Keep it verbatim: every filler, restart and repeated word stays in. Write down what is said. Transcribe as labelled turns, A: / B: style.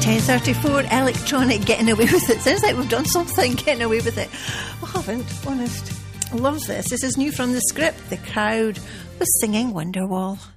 A: ten thirty-four, electronic, getting away with it. Sounds like we've done something, getting away with it. We haven't, honest. Love this. This is new from the script. The Crowd was singing Wonderwall.